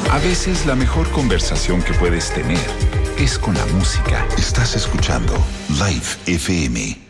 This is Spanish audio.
A veces la mejor conversación que puedes tener es con la música. Estás escuchando Live FM.